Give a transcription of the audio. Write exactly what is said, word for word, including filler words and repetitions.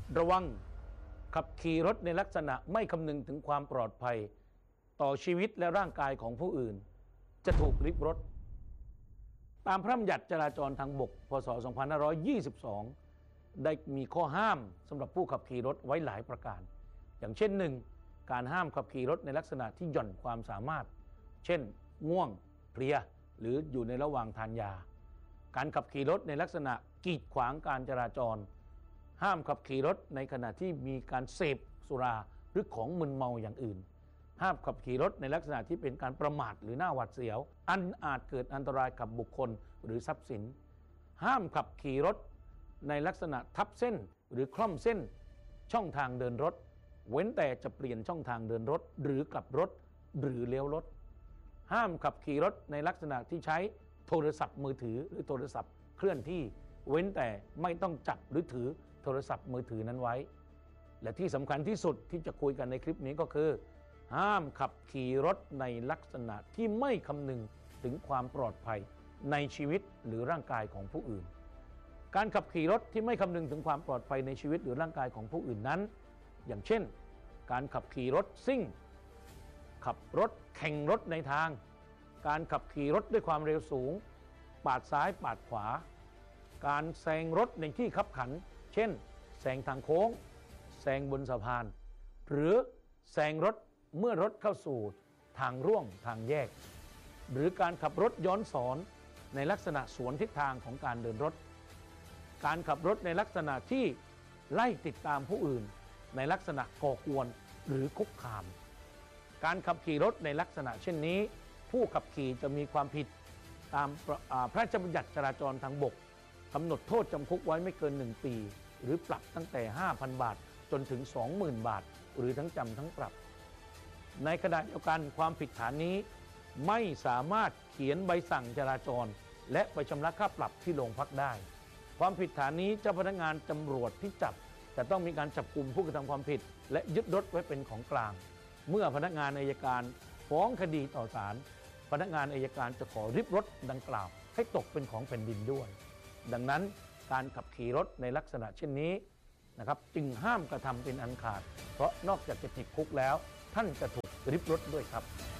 ระวังขับขี่รถในลักษณะไม่คำนึงถึงความปลอดภัยต่อชีวิตและร่างกายของผู้อื่นจะถูกริบรถตามพระบัญญัติจราจรทางบกพ.ศ. สองพันห้าร้อยยี่สิบสองได้มีข้อห้ามสำหรับผู้ขับขี่รถไว้หลายประการอย่างเช่นหนึ่งการห้ามขับขี่รถในลักษณะที่หย่อนความสามารถเช่นง่วงเพลียหรืออยู่ในระหว่างทานยาการขับขี่รถในลักษณะกีดขวางการจราจรห้ามขับขี่รถในขณะที่มีการเสพสุราหรือของมึนเมาอย่างอื่นห้ามขับขี่รถในลักษณะที่เป็นการประมาทหรือหน้าหวาดเสียวอันอาจเกิดอันตรายกับบุคคลหรือทรัพย์สินห้ามขับขี่รถในลักษณะทับเส้นหรือคล่อมเส้นช่องทางเดินรถเว้นแต่จะเปลี่ยนช่องทางเดินรถหรือกลับรถหรือเลี้ยวรถห้ามขับขี่รถในลักษณะที่ใช้โทรศัพท์มือถือหรือโทรศัพท์เคลื่อนที่เว้นแต่ไม่ต้องจับหรือถือโทรศัพท์มือถือนั้นไว้และที่สำคัญที่สุดที่จะคุยกันในคลิปนี้ก็คือห้ามขับขี่รถในลักษณะที่ไม่คำนึงถึงความปลอดภัยในชีวิตหรือร่างกายของผู้อื่นการขับขี่รถที่ไม่คำนึงถึงความปลอดภัยในชีวิตหรือร่างกายของผู้อื่นนั้นอย่างเช่นการขับขี่รถซิ่งขับรถแข่งรถในทางการขับขี่รถด้วยความเร็วสูงปาดซ้ายปาดขวาการแซงรถในที่คับขันเช่นแซงทางโค้งแซงบนสะพานหรือแซงรถเมื่อรถเข้าสู่ทางร่วมทางแยกหรือการขับรถย้อนสอนในลักษณะสวนทิศทางของการเดินรถการขับรถในลักษณะที่ไล่ติดตามผู้อื่นในลักษณะก่อกวนหรือคุกคามการขับขี่รถในลักษณะเช่นนี้ผู้ขับขี่จะมีความผิดตามพระราชบัญญัติจราจรทางบกกำหนดโทษจำคุกไว้ไม่เกินหนึ่งปีหรือปรับตั้งแต่ ห้าพัน บาทจนถึง สองหมื่น บาทหรือทั้งจำทั้งปรับในขณะเดียวกันความผิดฐานนี้ไม่สามารถเขียนใบสั่งจราจรและไปชำระค่าปรับที่โรงพักได้ความผิดฐานนี้เจ้าพนักงานตำรวจที่จับจะต้องมีการจับกุมผู้กระทำความผิดและยึดรถไว้เป็นของกลางเมื่อพนักงานอัยการฟ้องคดีต่อศาลพนักงานอัยการจะขอริบรถดังกล่าวให้ตกเป็นของแผ่นดินด้วยดังนั้นการขับขี่รถในลักษณะเช่นนี้นะครับจึงห้ามกระทำเป็นอันขาดเพราะนอกจากจะติดคุกแล้วท่านจะถูกริบรถด้วยครับ